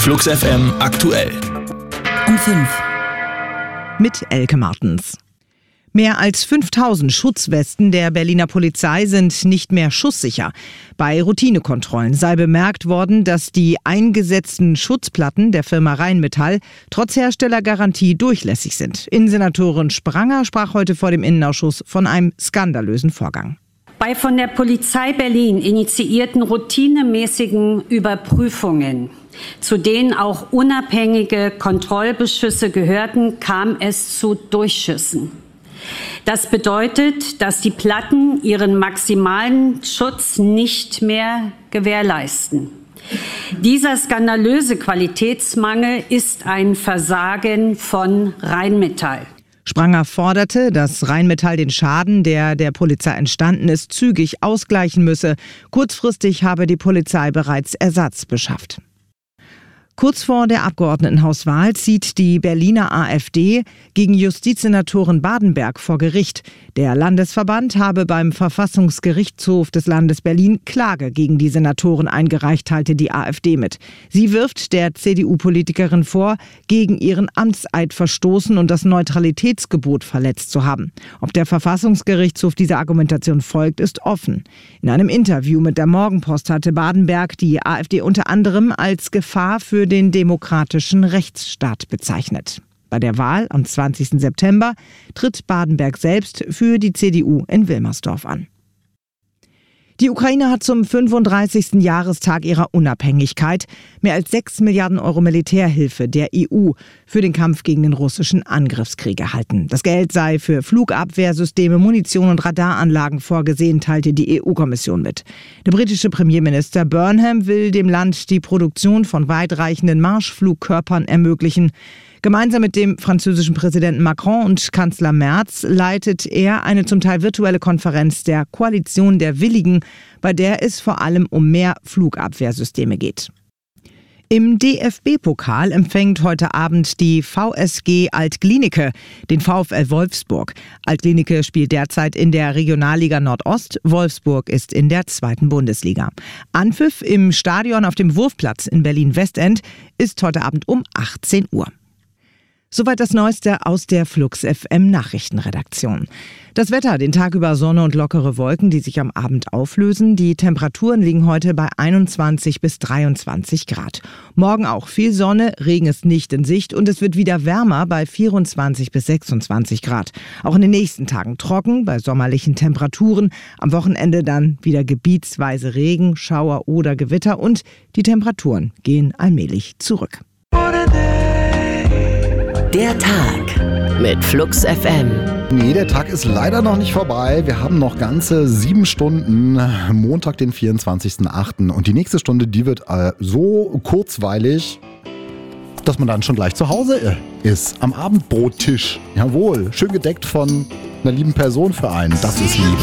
Flux FM aktuell. Um 5. Mit Elke Martens. Mehr als 5000 Schutzwesten der Berliner Polizei sind nicht mehr schusssicher. Bei Routinekontrollen sei bemerkt worden, dass die eingesetzten Schutzplatten der Firma Rheinmetall trotz Herstellergarantie durchlässig sind. Innensenatorin Spranger sprach heute vor dem Innenausschuss von einem skandalösen Vorgang. Bei von der Polizei Berlin initiierten routinemäßigen Überprüfungen, zu denen auch unabhängige Kontrollbeschlüsse gehörten, kam es zu Durchschüssen. Das bedeutet, dass die Platten ihren maximalen Schutz nicht mehr gewährleisten. Dieser skandalöse Qualitätsmangel ist ein Versagen von Rheinmetall. Spranger forderte, dass Rheinmetall den Schaden, der der Polizei entstanden ist, zügig ausgleichen müsse. Kurzfristig habe die Polizei bereits Ersatz beschafft. Kurz vor der Abgeordnetenhauswahl zieht die Berliner AfD gegen Justizsenatorin Badenberg vor Gericht. Der Landesverband habe beim Verfassungsgerichtshof des Landes Berlin Klage gegen die Senatorin eingereicht, teilte die AfD mit. Sie wirft der CDU-Politikerin vor, gegen ihren Amtseid verstoßen und das Neutralitätsgebot verletzt zu haben. Ob der Verfassungsgerichtshof dieser Argumentation folgt, ist offen. In einem Interview mit der Morgenpost hatte Badenberg die AfD unter anderem als Gefahr für den demokratischen Rechtsstaat bezeichnet. Bei der Wahl am 20. September tritt Badenberg selbst für die CDU in Wilmersdorf an. Die Ukraine hat zum 35. Jahrestag ihrer Unabhängigkeit mehr als 6 Milliarden Euro Militärhilfe der EU für den Kampf gegen den russischen Angriffskrieg erhalten. Das Geld sei für Flugabwehrsysteme, Munition und Radaranlagen vorgesehen, teilte die EU-Kommission mit. Der britische Premierminister Burnham will dem Land die Produktion von weitreichenden Marschflugkörpern ermöglichen. Gemeinsam mit dem französischen Präsidenten Macron und Kanzler Merz leitet er eine zum Teil virtuelle Konferenz der Koalition der Willigen, bei der es vor allem um mehr Flugabwehrsysteme geht. Im DFB-Pokal empfängt heute Abend die VSG Alt-Glienicke den VfL Wolfsburg. Alt-Glienicke spielt derzeit in der Regionalliga Nordost. Wolfsburg ist in der 2. Bundesliga. Anpfiff im Stadion auf dem Wurfplatz in Berlin-Westend ist heute Abend um 18 Uhr. Soweit das Neueste aus der Flux FM Nachrichtenredaktion. Das Wetter, den Tag über Sonne und lockere Wolken, die sich am Abend auflösen. Die Temperaturen liegen heute bei 21 bis 23 Grad. Morgen auch viel Sonne, Regen ist nicht in Sicht und es wird wieder wärmer bei 24 bis 26 Grad. Auch in den nächsten Tagen trocken bei sommerlichen Temperaturen. Am Wochenende dann wieder gebietsweise Regen, Schauer oder Gewitter und die Temperaturen gehen allmählich zurück. Der Tag mit Flux FM. Nee, der Tag ist leider noch nicht vorbei. Wir haben noch ganze 7 Stunden, Montag, den 24.08. Und die nächste Stunde, die wird so kurzweilig, dass man dann schon gleich zu Hause ist. Am Abendbrottisch. Jawohl, schön gedeckt von einer lieben Person für einen. Das ist Liebe.